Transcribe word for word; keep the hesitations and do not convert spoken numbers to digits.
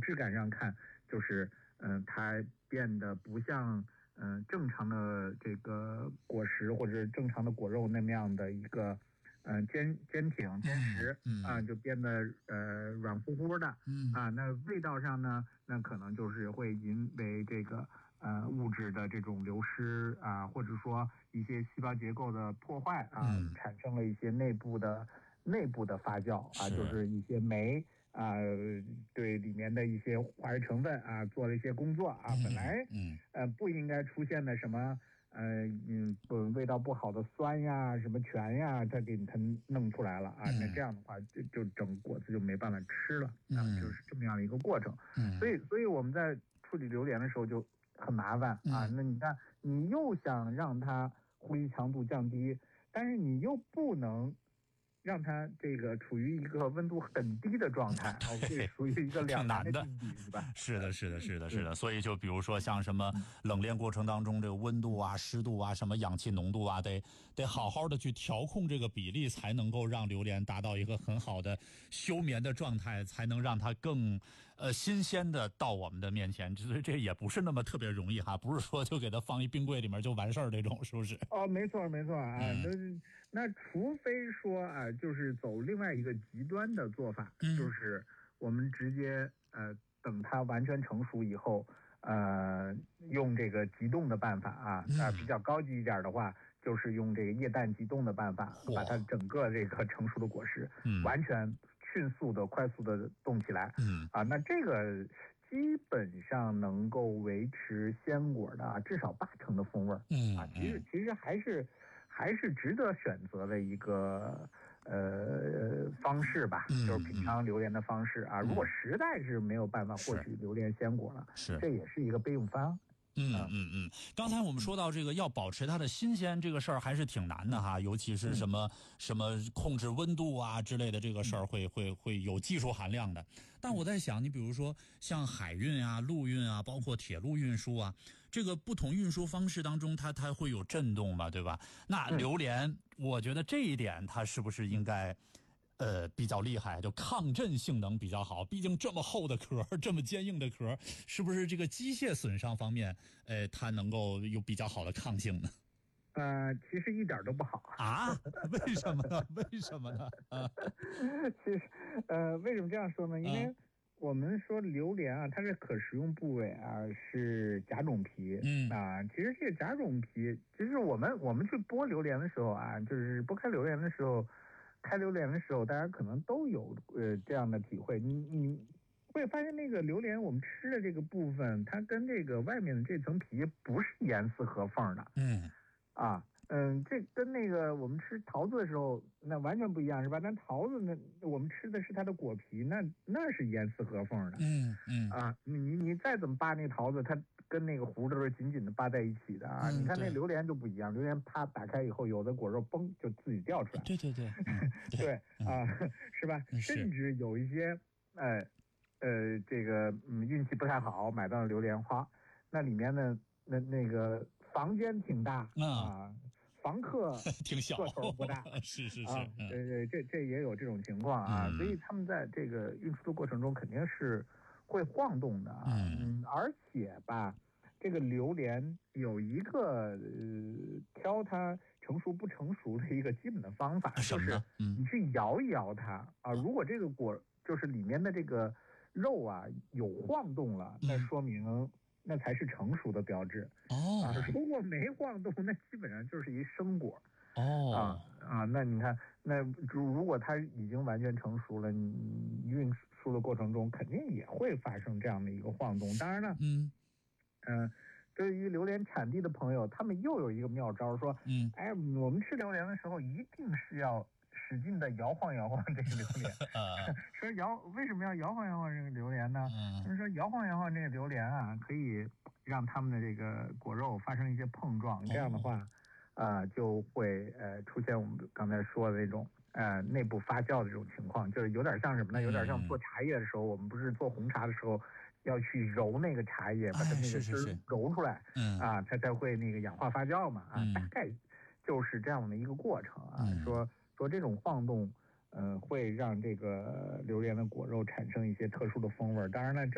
质感上看，就是嗯、呃，它变得不像嗯、呃、正常的这个果实或者正常的果肉那么样的一个嗯、呃、坚坚挺坚实、 嗯嗯、 啊，就变得呃软乎乎的。 嗯啊，那味道上呢，那可能就是会因为这个呃物质的这种流失啊，或者说一些细胞结构的破坏啊， 嗯、 产生了一些内部的内部的发酵啊， 是就是一些酶啊，对里面的一些化学成分啊做了一些工作啊， 嗯、 本来嗯呃不应该出现的什么。呃嗯不味道不好的酸呀什么醛呀它给它弄出来了啊、嗯、那这样的话就就整果子就没办法吃了啊、 嗯、 就是这么样的一个过程。 嗯， 所以所以我们在处理榴莲的时候就很麻烦啊、 嗯、 那你看你又想让它呼吸强度降低，但是你又不能让它这个处于一个温度很低的状态，哦，这属于一个两难的境地，是吧？ 是的，是的，是的，是的。所以就比如说像什么冷链过程当中，这个温度啊、湿度啊、什么氧气浓度啊，得得好好的去调控这个比例，才能够让榴莲达到一个很好的休眠的状态，才能让它更呃新鲜的到我们的面前。所以这也不是那么特别容易哈，不是说就给它放一冰柜里面就完事儿这种，是不是？ 哦，没错，没错啊。 嗯、 那那除非说啊，就是走另外一个极端的做法， 嗯、 就是我们直接呃等它完全成熟以后，呃用这个急冻的办法啊， 嗯、 啊比较高级一点的话，就是用这个液氮急冻的办法，把它整个这个成熟的果实， 嗯、 完全迅速的、快速的冻起来。 嗯啊，那这个基本上能够维持鲜果的啊至少八成的风味儿。 嗯啊，其实其实还是还是值得选择的一个呃方式吧， 嗯、 就是品尝榴莲的方式啊。 嗯、 如果实在是没有办法获取榴莲鲜果了， 是这也是一个备用方案。 嗯嗯嗯，刚才我们说到这个要保持它的新鲜这个事儿还是挺难的哈，尤其是什么、嗯、什么控制温度啊之类的这个事儿会会会有技术含量的。但我在想，你比如说像海运啊、陆运啊，包括铁路运输啊，这个不同运输方式当中，它它会有震动嘛，对吧？那榴莲，我觉得这一点它是不是应该？呃，比较厉害，就抗震性能比较好。毕竟这么厚的壳，这么坚硬的壳，是不是这个机械损伤方面，呃，它能够有比较好的抗性呢？ 呃，其实一点都不好啊？为什么呢？为什么呢？啊， 其实，呃，为什么这样说呢？因为我们说榴莲啊，它的可食用部位啊是甲种皮， 嗯啊，其实这个甲种皮，其实我们我们去剥榴莲的时候啊，就是剥开榴莲的时候。开榴莲的时候，大家可能都有呃这样的体会。你你会发现，那个榴莲我们吃的这个部分，它跟这个外面的这层皮不是严丝合缝的。 嗯， 啊，嗯，这跟那个我们吃桃子的时候，那完全不一样，是吧？但桃子呢，我们吃的是它的果皮，那那是严丝合缝的。 嗯嗯， 啊，你你再怎么扒那个桃子，它跟那个核都是紧紧的扒在一起的啊！ 嗯、 你看那榴莲就不一样，榴莲啪打开以后，有的果肉嘣就自己掉出来。 对对对，嗯、 对, 对啊、嗯，是吧？甚至有一些呃呃这个嗯运气不太好，买到了榴莲花，那里面呢那那个房间挺大、 嗯、 啊，房客挺小， 个头不大， 是是是， 啊，呃这这也有这种情况啊、嗯，所以他们在这个运输的过程中肯定是。会晃动的啊，嗯，而且吧，这个榴莲有一个呃挑它成熟不成熟的一个基本的方法，就是你去摇一摇它啊，如果这个果就是里面的这个肉啊有晃动了，那说明那才是成熟的标志。 哦， 啊，如果没晃动，那基本上就是一生果。 哦， 啊啊，那你看，那如果它已经完全成熟了，你运输的过程中肯定也会发生这样的一个晃动。当然了， 嗯嗯、呃，对于榴莲产地的朋友，他们又有一个妙招，说， 嗯， 哎，我们吃榴莲的时候一定是要使劲的摇晃摇晃这个榴莲。说摇为什么要摇晃摇晃这个榴莲呢？就是说摇晃摇晃这个榴莲啊，可以让它们的这个果肉发生一些碰撞，这样的话。啊、呃，就会呃出现我们刚才说的那种呃内部发酵的这种情况，就是有点像什么呢？有点像做茶叶的时候，我们不是做红茶的时候要去揉那个茶叶，把它那个汁揉出来， 嗯啊，它才会那个氧化发酵嘛，啊，大概就是这样的一个过程啊。说说这种晃动，呃，会让这个榴莲的果肉产生一些特殊的风味。当然了，